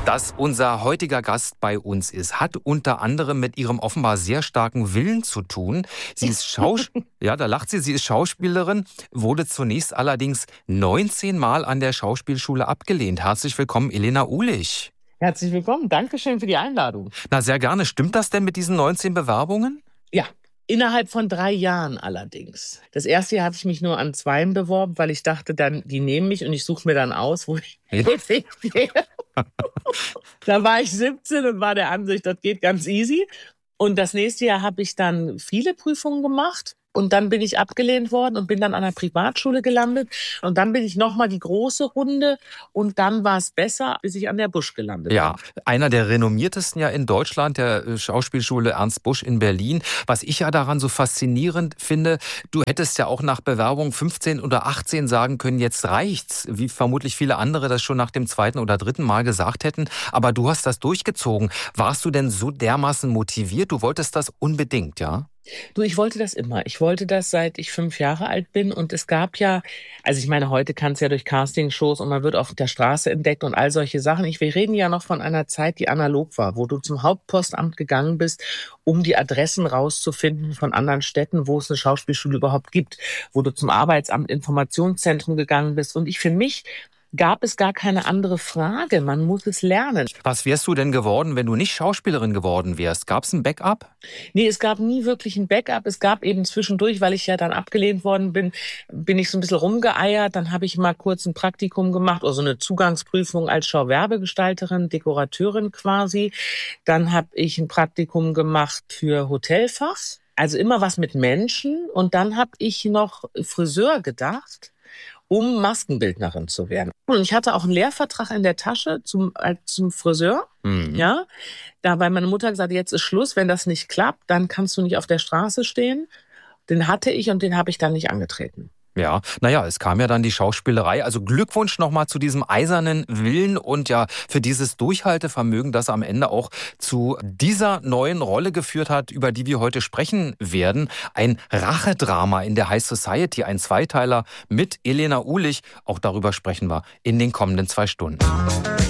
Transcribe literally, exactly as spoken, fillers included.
Dass unser heutiger Gast bei uns ist, hat unter anderem mit ihrem offenbar sehr starken Willen zu tun. Sie ist Schaus ja, da lacht sie, sie ist Schauspielerin, wurde zunächst allerdings neunzehn Mal an der Schauspielschule abgelehnt. Herzlich willkommen, Elena Uhlich. Herzlich willkommen, Dankeschön für die Einladung. Na, sehr gerne. Stimmt das denn mit diesen neunzehn Bewerbungen? Ja. Innerhalb von drei Jahren allerdings. Das erste Jahr habe ich mich nur an zweien beworben, weil ich dachte, dann die nehmen mich und ich suche mir dann aus, wo ich hingehe. Da war ich siebzehn und war der Ansicht, das geht ganz easy. Und das nächste Jahr habe ich dann viele Prüfungen gemacht. Und dann bin ich abgelehnt worden und bin dann an einer Privatschule gelandet. Und dann bin ich nochmal die große Runde. Und dann war es besser, bis ich an der Busch gelandet bin. Ja, einer der renommiertesten ja in Deutschland, der Schauspielschule Ernst Busch in Berlin. Was ich ja daran so faszinierend finde, du hättest ja auch nach Bewerbung fünfzehn oder achtzehn sagen können, jetzt reicht's. Wie vermutlich viele andere das schon nach dem zweiten oder dritten Mal gesagt hätten. Aber du hast das durchgezogen. Warst du denn so dermaßen motiviert? Du wolltest das unbedingt, ja? Du, ich wollte das immer. Ich wollte das, seit ich fünf Jahre alt bin. Und es gab ja, also ich meine, heute kann es ja durch Castingshows und man wird auf der Straße entdeckt und all solche Sachen. Ich, wir reden ja noch von einer Zeit, die analog war, wo du zum Hauptpostamt gegangen bist, um die Adressen rauszufinden von anderen Städten, wo es eine Schauspielschule überhaupt gibt, wo du zum Arbeitsamt Informationszentrum gegangen bist. Und ich für mich gab es gar keine andere Frage. Man muss es lernen. Was wärst du denn geworden, wenn du nicht Schauspielerin geworden wärst? Gab es ein Backup? Nee, es gab nie wirklich ein Backup. Es gab eben zwischendurch, weil ich ja dann abgelehnt worden bin, bin ich so ein bisschen rumgeeiert. Dann habe ich mal kurz ein Praktikum gemacht, oder so eine Zugangsprüfung als Schauwerbegestalterin, Dekorateurin quasi. Dann habe ich ein Praktikum gemacht für Hotelfach. Also immer was mit Menschen. Und dann habe ich noch Friseur gedacht, um Maskenbildnerin zu werden. Und ich hatte auch einen Lehrvertrag in der Tasche zum, äh, zum Friseur. Mhm. Ja, da, weil meine Mutter gesagt hat, jetzt ist Schluss, wenn das nicht klappt, dann kannst du nicht auf der Straße stehen. Den hatte ich und den habe ich dann nicht angetreten. Ja, naja, es kam ja dann die Schauspielerei. Also Glückwunsch nochmal zu diesem eisernen Willen und ja für dieses Durchhaltevermögen, das am Ende auch zu dieser neuen Rolle geführt hat, über die wir heute sprechen werden. Ein Rachedrama in der High Society, ein Zweiteiler mit Elena Uhlich. Auch darüber sprechen wir in den kommenden zwei Stunden.